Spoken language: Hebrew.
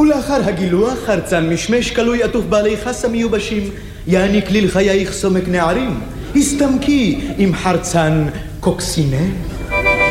ולאחר הגילוח חרצן משמש כלוי עטוף בעלי חסה מיובשים, יעניק ליל חייך סומק נערים, הסתמקי עם חרצן קוקסינה.